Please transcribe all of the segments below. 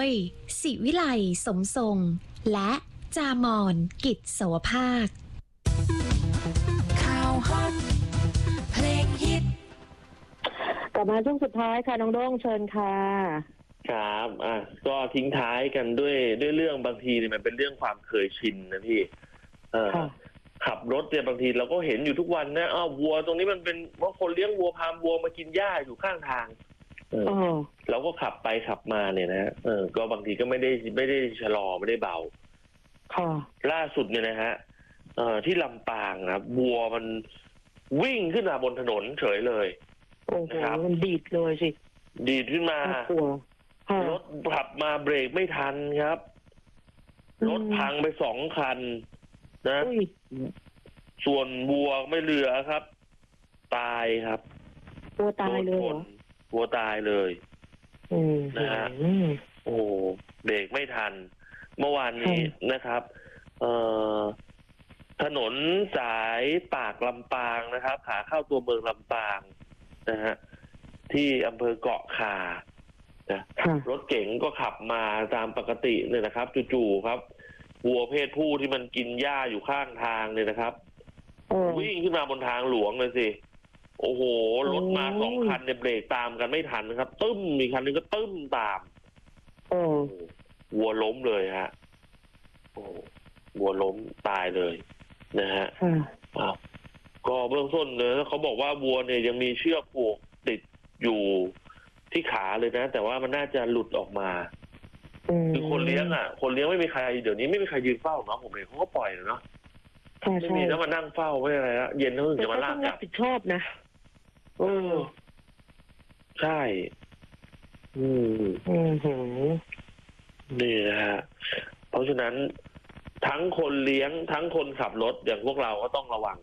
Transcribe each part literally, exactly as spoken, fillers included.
ยศิวิไลสมทรงและจามอนกิจสวภาคข่าวฮอตเพลงฮิตกลับมาช่วงสุดท้ายค่ะน้องโด้งเชิญค่ะครับอ่ะก็ทิ้งท้ายกันด้วยด้วยเรื่องบางทีเนี่ยมันเป็นเรื่องความเคยชินนะพี่เออขับรถเนี่ยบางทีเราก็เห็นอยู่ทุกวันนะอ้าววัวตรงนี้มันเป็นว่าคนเลี้ยงวัวพาวัวมากินหญ้าอยู่ข้างทางเออเราก็ขับไปขับมาเนี่ยนะเออก็บางทีก็ไม่ได้ไม่ได้ชะลอไม่ได้เบาค่ะล่าสุดเนี่ยนะฮะเอ่อที่ลำปางนะวัวมันวิ่งขึ้นมาบนถนนเฉยเลยโอ้โหมันดีดเลยสิดีดขึ้นมารถขับมาเบรกไม่ทันครับรถพังไปสองคันนะส่วนวัวไม่เหลือครับตายครับวัวตายเลยเหรอวัวตายเลยนะฮะโอ้เบรกไม่ทันเมื่อวานนี้นะครับเอ่อถนนสายปากลำปางนะครับขาเข้าตัวเมืองลำปางนะฮะที่อำเภอเกาะข่านะรถเก๋งก็ขับมาตามปกติเนี่ยนะครับจู่ๆครับวัวเพศผู้ที่มันกินหญ้าอยู่ข้างทางเนี่ยนะครับวิ่งขึ้นมาบนทางหลวงเลยสิโอ้โหรถมาสองคันเนี่ยเบรกตามกันไม่ทันครับตึ้มมีคันนึงก็ตึ้มตามวัวล้มเลยฮะโอ้วัวล้มตายเลยนะฮะก็เบื้องต้นเนี่ยเขาบอกว่าวัวเนี่ยยังมีเชือกผูกติดอยู่ที่ขาเลยนะแต่ว่ามันน่าจะหลุดออกมาคือคนเลี้ยงอ่ะคนเลี้ยงไม่มีใครเดี๋ยวนี้ไม่มีใครยืนเฝ้าเนาะผมเห็นเขาก็ปล่อยเนาะไม่มีแล้วมานั่งเฝ้าไม่อะไรละเย็นเขาถึงจะมาลากกลับรับผิดชอบนะเออใช่อืมอืมนี่นะฮะเพราะฉะนั้นทั้งคนเลี้ยงทั้งคนขับรถอย่างพวกเราก็ต้องระวัง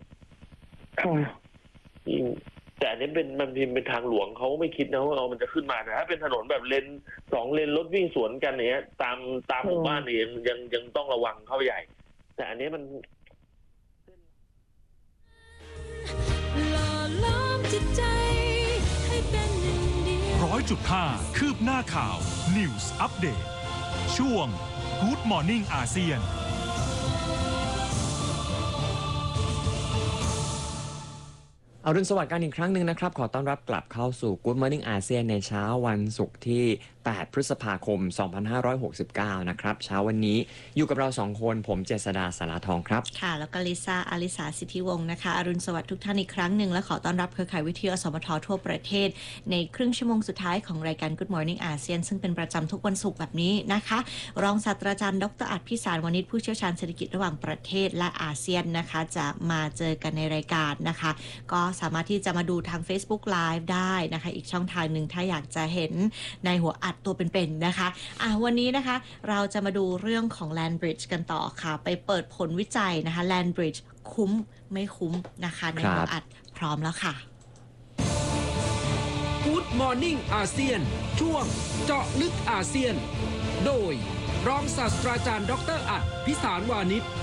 แต่อันนี้เป็นมันพิมพ์เป็นทางหลวงเขาไม่คิดนะว่ามันจะขึ้นมาแต่ถ้าเป็นถนนแบบเลนสองเลนรถวิ่งสวนกันเนี้ยตามตามหมู่บ้านนี่ยังยังยังต้องระวังเข้าใหญ่แต่อันนี้มันร้อยจุดห้าคืบหน้าข่าว News Update ช่วง Good Morning อาเซียนอรุณสวัสดิ์กันอีกครั้งหนึ่งนะครับขอต้อนรับกลับเข้าสู่ Good Morning อาเซียนในเช้าวันศุกร์ที่แปดพฤษภาคมสองพันห้าร้อยหกสิบเก้านะครับเช้าวันนี้อยู่กับเราสองคนผมเจษดาสาราทองครับค่ะแล้วก็ลิซ่าอลิสาสิทธิวงศ์นะคะอรุณสวัสดิ์ทุกท่านอีกครั้งหนึ่งและขอต้อนรับเครือข่ายวิทยุอสมททั่วประเทศในครึ่งชั่วโมงสุดท้ายของรายการ Good Morning อาเซียนซึ่งเป็นประจำทุกวันศุกร์แบบนี้นะคะรองศาสตราจารย์ดร.อัฏฐพิสารวณิชผู้เชี่ยวชาญเศรษฐกิจระหว่างประเทศและอาเซียนนะคะจะมาเจอกันในรายการนะคะก็สามารถที่จะมาดูทาง Facebook Live ได้นะคะอีกช่องทางหนึ่งถ้าอยากจะเห็นในหัวอัดตัวเป็นๆนะคะอ่ะวันนี้นะคะเราจะมาดูเรื่องของ Land Bridge กันต่อค่ะไปเปิดผลวิจัยนะคะ Land Bridge คุ้มไม่คุ้มนะคะในหัวอัดพร้อมแล้วค่ะ Good Morning อาเซียนช่วงเจาะลึกอาเซียนโดยรองศาสตราจารย์ดร.อัฏฐพิสารวานิช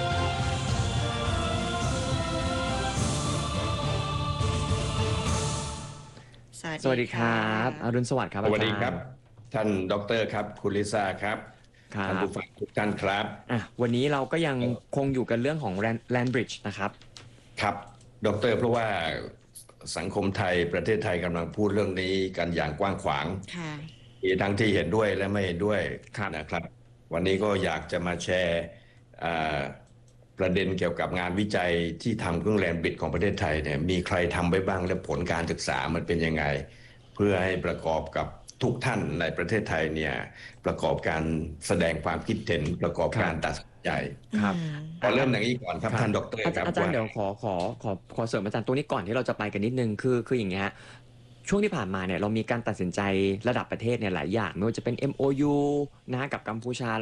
สวัสดีครับอรุณสวัสดิ์ครับสวัสดีครับท่านดร.ครับคุณลิซ่าครับท่านผู้ฟังทุกท่านครับอ่ะวันนี้เราก็ยังคงอยู่กันเรื่องของ Land Bridge นะครับครับดร.เพราะว่าสังคมไทยประเทศไทยกำลังพูดเรื่องนี้กันอย่างกว้างขวางมีทั้งที่เห็นด้วยและไม่เห็นด้วยนะครับวันนี้ก็อยากจะมาแชร์ประเด็นเกี่ยวกับงานวิจัยที่ทำเครื่องแลนด์บริดจ์ของประเทศไทยเนี่ยมีใครทำไว้บ้างและผลการศึกษามันเป็นยังไงเพื่อให้ประกอบกับทุกท่านในประเทศไทยเนี่ยประกอบการแสดงความคิดเห็นประกอบการตัดสินใจครับขอเริ่มอย่างนี้ก่อนครับท่านดร.ครับอาจารย์เดี๋ยวขอขอขอขอเสริมอาจารย์ตรงนี้ก่อนที่เราจะไปกันนิดนึงคือคืออย่างเงี้ยช่วงที่ผ่านมาเนี่ยเรามีการตัดสินใจระดับประเทศเนี่ยหลายอย่างไม่ว่าจะเป็น เอ็ม โอ ยู นะกับกัมพูชา